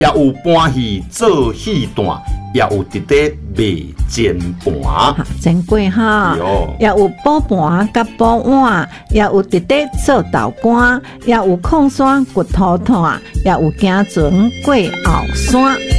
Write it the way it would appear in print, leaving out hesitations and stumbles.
也有搬戏做戏段，也有直底卖煎盘。 真贵哈！也有补盘甲补碗，也有直底做豆干，也有矿山骨头炭，也有行船过后山。